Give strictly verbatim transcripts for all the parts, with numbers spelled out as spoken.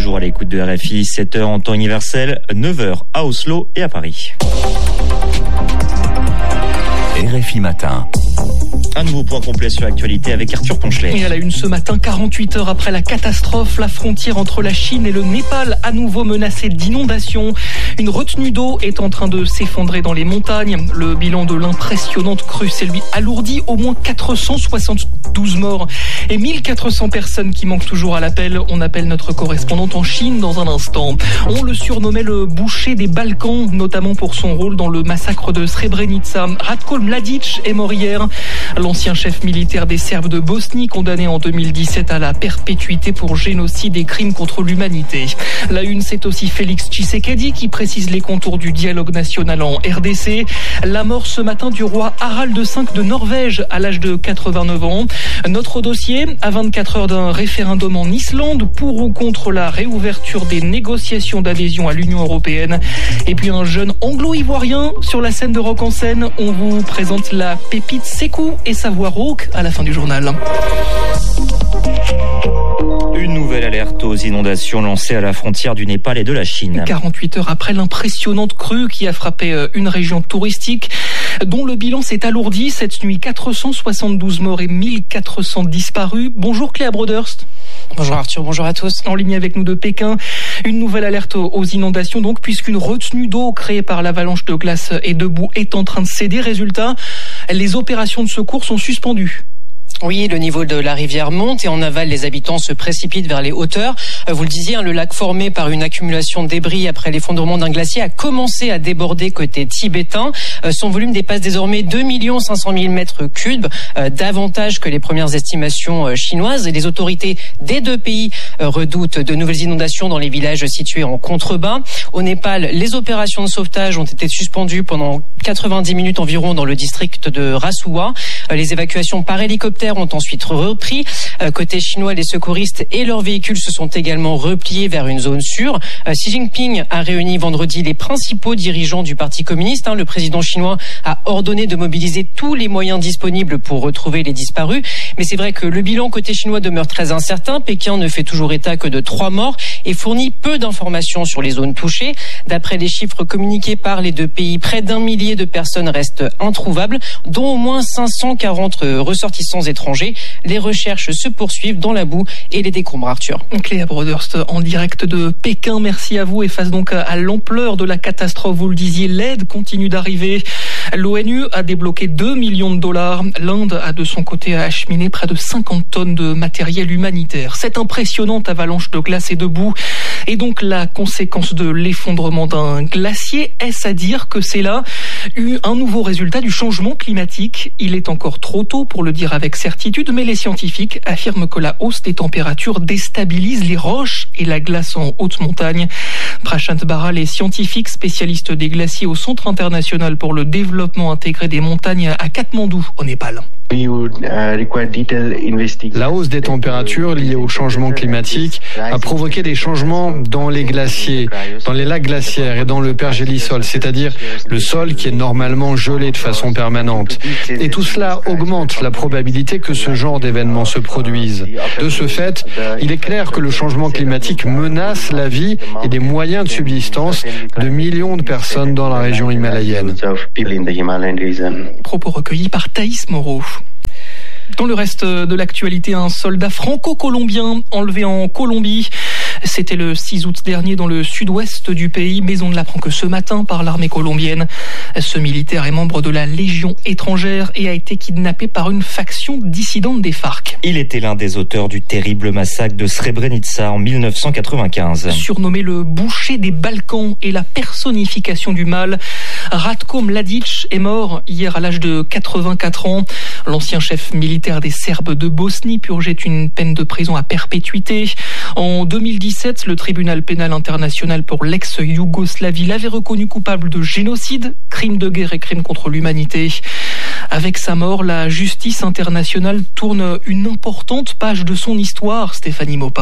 toujours à l'écoute de R F I, sept heures en temps universel, neuf heures à Oslo et à Paris. R F I Matin. Un nouveau point complet sur l'actualité avec Arthur Ponchelet. Et à la une ce matin, quarante-huit heures après la catastrophe, la frontière entre la Chine et le Népal à nouveau menacée d'inondation. Une retenue d'eau est en train de s'effondrer dans les montagnes. Le bilan de l'impressionnante crue s'est lui alourdi, au moins quatre cent soixante-douze morts et mille quatre cents personnes qui manquent toujours à l'appel. On appelle notre correspondante en Chine dans un instant. On le surnommait le boucher des Balkans, notamment pour son rôle dans le massacre de Srebrenica. Ratko Mladic est mort hier. L'ancien chef militaire des Serbes de Bosnie, condamné en deux mille dix-sept à la perpétuité pour génocide et crimes contre l'humanité. La une, c'est aussi Félix Tshisekedi qui précise les contours du dialogue national en R D C. La mort ce matin du roi Harald cinq de Norvège à l'âge de quatre-vingt-neuf ans. Notre dossier, à vingt-quatre heures d'un référendum en Islande pour ou contre la réouverture des négociations d'adhésion à l'Union européenne. Et puis un jeune anglo-ivoirien sur la scène de Rock en scène. On vous présente la pépite Sekou et sa voix rauque à la fin du journal. Une nouvelle alerte aux inondations lancée à la frontière du Népal et de la Chine. quarante-huit heures après l'impressionnante crue qui a frappé une région touristique dont le bilan s'est alourdi cette nuit. quatre cent soixante-douze morts et mille quatre cents disparus. Bonjour Cléa Broderst. Bonjour Arthur, bonjour à tous. En ligne avec nous de Pékin, une nouvelle alerte aux inondations donc, puisqu'une retenue d'eau créée par l'avalanche de glace et de boue est en train de céder. Résultat, les opérations de secours sont suspendues. Oui, le niveau de la rivière monte et en aval, les habitants se précipitent vers les hauteurs. Vous le disiez, le lac formé par une accumulation de débris après l'effondrement d'un glacier a commencé à déborder côté tibétain. Son volume dépasse désormais deux millions cinq cent mille mètres cubes, davantage que les premières estimations chinoises. Et les autorités des deux pays redoutent de nouvelles inondations dans les villages situés en contrebas. Au Népal, les opérations de sauvetage ont été suspendues pendant quatre-vingt-dix minutes environ dans le district de Rasuwa. Les évacuations par hélicoptère ont ensuite repris. Côté chinois, les secouristes et leurs véhicules se sont également repliés vers une zone sûre. Xi Jinping a réuni vendredi les principaux dirigeants du Parti communiste. Le président chinois a ordonné de mobiliser tous les moyens disponibles pour retrouver les disparus. Mais c'est vrai que le bilan côté chinois demeure très incertain. Pékin ne fait toujours état que de trois morts et fournit peu d'informations sur les zones touchées. D'après les chiffres communiqués par les deux pays, près d'un millier de personnes restent introuvables, dont au moins cinq cent quarante ressortissants étrangers. Les recherches se poursuivent dans la boue et les décombres, Arthur. Cléa Broderst en direct de Pékin, merci à vous. Et face donc à l'ampleur de la catastrophe, vous le disiez, l'aide continue d'arriver. L'ONU a débloqué deux millions de dollars. L'Inde a de son côté acheminé près de cinquante tonnes de matériel humanitaire. Cette impressionnante avalanche de glace et de boue est donc la conséquence de l'effondrement d'un glacier. Est-ce à dire que c'est là un nouveau résultat du changement climatique? Il est encore trop tôt pour le dire avec certitude, mais les scientifiques affirment que la hausse des températures déstabilise les roches et la glace en haute montagne. Prashant Baral est scientifique spécialiste des glaciers au Centre international pour le développement intégré des montagnes à Katmandou, au Népal. La hausse des températures liées au changement climatique a provoqué des changements dans les glaciers, dans les lacs glaciaires et dans le pergélisol, c'est-à-dire le sol qui est normalement gelé de façon permanente. Et tout cela augmente la probabilité que ce genre d'événements se produisent. De ce fait, il est clair que le changement climatique menace la vie et des moyens de subsistance de millions de personnes dans la région himalayenne. Propos recueillis par Thaïs Moreau. Dans le reste de l'actualité, un soldat franco-colombien enlevé en Colombie. C'était le six août dernier dans le sud-ouest du pays, mais on ne l'apprend que ce matin par l'armée colombienne. Ce militaire est membre de la Légion étrangère et a été kidnappé par une faction dissidente des FARC. Il était l'un des auteurs du terrible massacre de Srebrenica en mille neuf cent quatre-vingt-quinze. Surnommé le boucher des Balkans et la personnification du mal, Ratko Mladic est mort hier à l'âge de quatre-vingt-quatre ans. L'ancien chef militaire des Serbes de Bosnie purgeait une peine de prison à perpétuité. En deux mille dix-sept, le tribunal pénal international pour l'ex-Yougoslavie l'avait reconnu coupable de génocide, crime de guerre et crime contre l'humanité. Avec sa mort, la justice internationale tourne une importante page de son histoire, Stéphanie Maupin.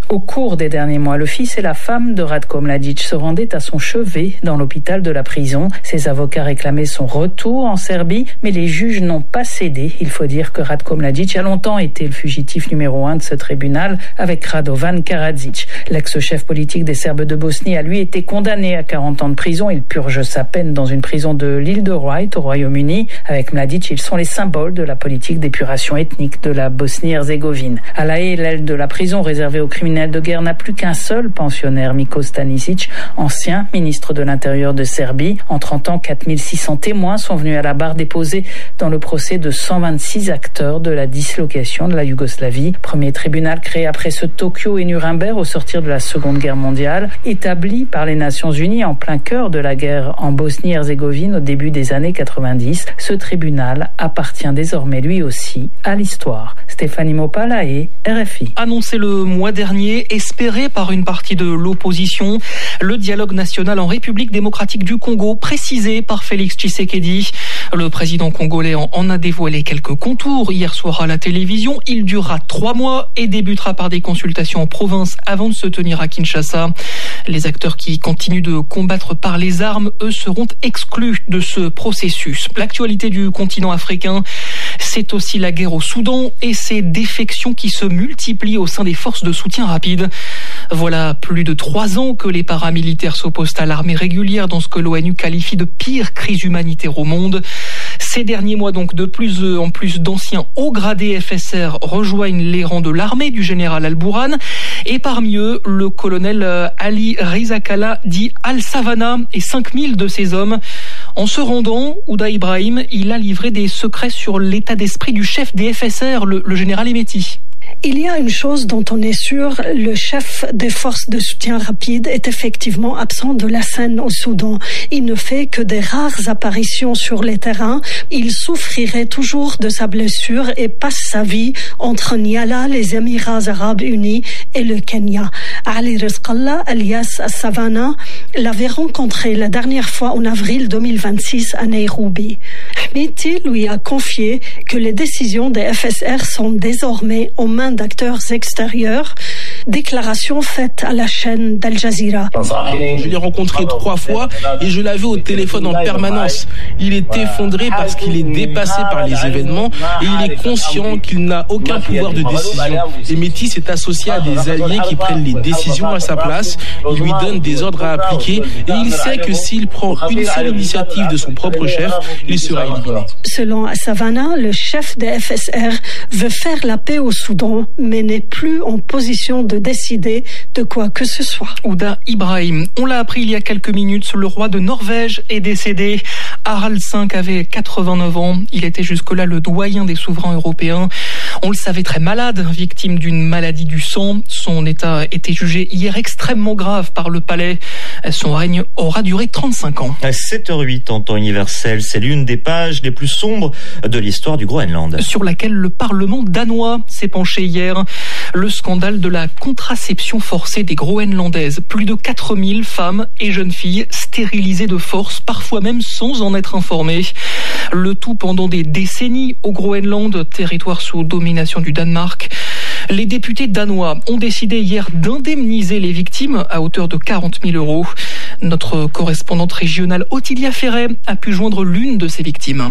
Au cours des derniers mois, le fils et la femme de Ratko Mladic se rendaient à son chevet dans l'hôpital de la prison. Ses avocats réclamaient son retour en Serbie, mais les juges n'ont pas cédé. Il faut dire que Ratko Mladic a longtemps été le fugitif numéro un de ce tribunal avec Radovan Karadzic. L'ex-chef politique des Serbes de Bosnie a lui été condamné à quarante ans de prison. Il purge sa peine dans une prison de l'île de White au Royaume-Uni. Avec Mladic, ils sont les symboles de la politique d'épuration ethnique de la Bosnie-Herzégovine. À La Haye, l'aile de la prison réservée aux criminels de guerre n'a plus qu'un seul pensionnaire, Miko Stanisic, ancien ministre de l'Intérieur de Serbie. En trente ans, quatre mille six cents témoins sont venus à la barre déposer dans le procès de cent vingt-six acteurs de la dislocation de la Yougoslavie. Premier tribunal créé après ce Tokyo et Nuremberg au sortir de la Seconde Guerre mondiale, établi par les Nations Unies en plein cœur de la guerre en Bosnie-Herzégovine au début des années quatre-vingt-dix. Ce tribunal appartient désormais lui aussi à l'histoire. Stéphanie Mopal, La Haye, R F I. Annoncé le mois dernier, espéré par une partie de l'opposition, le dialogue national en République démocratique du Congo, précisé par Félix Tshisekedi. Le président congolais en a dévoilé quelques contours hier soir à la télévision. Il durera trois mois et débutera par des consultations en province avant de se tenir à Kinshasa. Les acteurs qui continuent de combattre par les armes, eux, seront exclus de ce processus. L'actualité du continent africain, c'est aussi la guerre au Soudan et ses défections qui se multiplient au sein des forces de soutien rapide. Voilà plus de trois ans que les paramilitaires s'opposent à l'armée régulière dans ce que l'ONU qualifie de pire crise humanitaire au monde. Ces derniers mois, donc, de plus en plus d'anciens hauts gradés F S R rejoignent les rangs de l'armée du général Al-Bourhan. Et parmi eux, le colonel Ali Rizakala dit Al-Savana et cinq mille de ses hommes. En se rendant, Ouda Ibrahim, il a livré des secrets sur l'état d'esprit du chef des F S R, le, le général Hemeti. Il y a une chose dont on est sûr, le chef des forces de soutien rapide est effectivement absent de la scène au Soudan. Il ne fait que des rares apparitions sur les terrains. Il souffrirait toujours de sa blessure et passe sa vie entre Niala, les Émirats arabes unis et le Kenya. Ali Rizkallah, alias Savana, l'avait rencontré la dernière fois en avril deux mille vingt-six à Nairobi. Hemeti lui a confié que les décisions des F S R sont désormais aux mains d'acteurs extérieurs. Déclaration faite à la chaîne d'Al Jazeera. Je l'ai rencontré trois fois et je l'avais au téléphone en permanence. Il est effondré parce qu'il est dépassé par les événements et il est conscient qu'il n'a aucun pouvoir de décision. Hemeti s'est associé à des alliés qui prennent les décisions à sa place. Il lui donne des ordres à appliquer et il sait que s'il prend une seule initiative de son propre chef, il sera éliminé. Selon Savana, le chef des F S R veut faire la paix au Soudan, mais n'est plus en position de décider de quoi que ce soit. Ouda Ibrahim, on l'a appris il y a quelques minutes, le roi de Norvège est décédé. Harald cinq avait quatre-vingt-neuf ans. Il était jusque-là le doyen des souverains européens. On le savait très malade, victime d'une maladie du sang. Son état était jugé hier extrêmement grave par le palais. Son règne aura duré trente-cinq ans. À sept heures huit en temps universel, c'est l'une des pages les plus sombres de l'histoire du Groenland. Sur laquelle le Parlement danois s'est penché hier. Le scandale de la contraception forcée des Groenlandaises. Plus de quatre mille femmes et jeunes filles stérilisées de force, parfois même sans en être informées. Le tout pendant des décennies au Groenland, territoire sous domination du Danemark. Les députés danois ont décidé hier d'indemniser les victimes à hauteur de quarante mille euros. Notre correspondante régionale Ottilia Ferret a pu joindre l'une de ces victimes.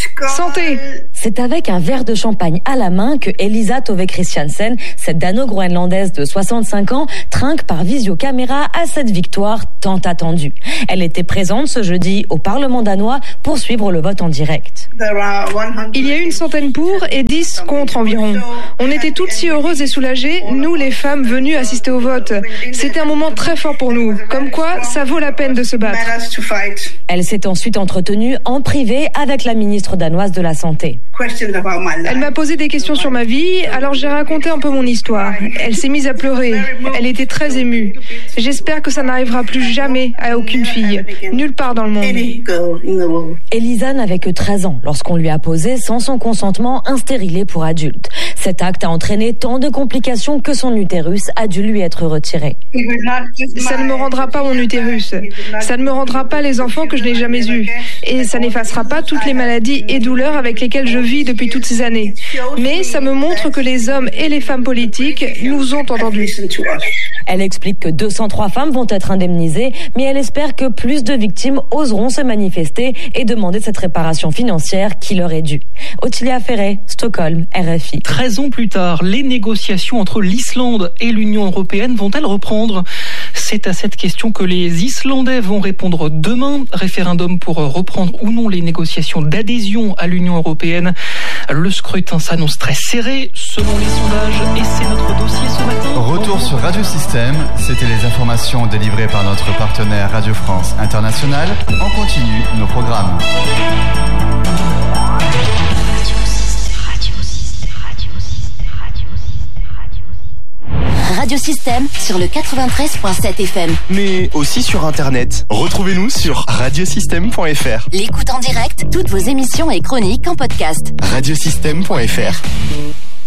Santé! C'est avec un verre de champagne à la main que Elisa Tove Christiansen, cette dano-groenlandaise de soixante-cinq ans, trinque par visiocaméra à cette victoire tant attendue. Elle était présente ce jeudi au Parlement danois pour suivre le vote en direct. Il y a une centaine pour et dix contre environ. On était toutes si heureuses et soulagées, nous les femmes venues assister au vote. C'était un moment très fort pour nous, comme quoi ça vaut la peine de se battre. Elle s'est ensuite entretenue en privé avec la ministre danoise de la Santé. Elle m'a posé des questions sur ma vie, alors j'ai raconté un peu mon histoire. Elle s'est mise à pleurer. Elle était très émue. J'espère que ça n'arrivera plus jamais à aucune fille, nulle part dans le monde. Elisa n'avait que treize ans lorsqu'on lui a posé, sans son consentement, un stérilet pour adulte. Cet acte a entraîné tant de complications que son utérus a dû lui être retiré. Ça ne me rendra pas mon utérus. Ça ne me rendra pas les enfants que je n'ai jamais eus. Et ça n'effacera pas toutes les maladies et et douleurs avec lesquelles je vis depuis toutes ces années. Mais ça me montre que les hommes et les femmes politiques nous ont entendus. Elle explique que deux cent trois femmes vont être indemnisées, mais elle espère que plus de victimes oseront se manifester et demander cette réparation financière qui leur est due. Ottilia Ferré, Stockholm, R F I. treize ans plus tard, les négociations entre l'Islande et l'Union européenne vont-elles reprendre ? C'est à cette question que les Islandais vont répondre demain. Référendum pour reprendre ou non les négociations d'adhésion à l'Union européenne. Le scrutin s'annonce très serré selon les sondages et c'est notre dossier ce matin. Retour sur Radio Système, c'était les informations délivrées par notre partenaire Radio France International. On continue nos programmes. Radio Système sur le quatre-vingt-treize virgule sept F M. Mais aussi sur Internet. Retrouvez-nous sur radiosystème point f r. L'écoute en direct, toutes vos émissions et chroniques en podcast. radiosystème point f r.